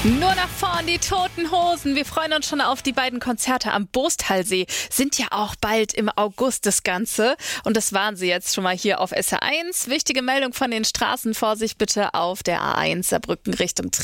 Nur nach vorn, die Toten Hosen. Wir freuen uns schon auf die beiden Konzerte am Bostalsee. Sind ja auch bald im August das Ganze. Und das waren sie jetzt schon mal hier auf SR1. Wichtige Meldung von den Straßen. Vorsicht bitte auf der A1 Saarbrücken Richtung Trier.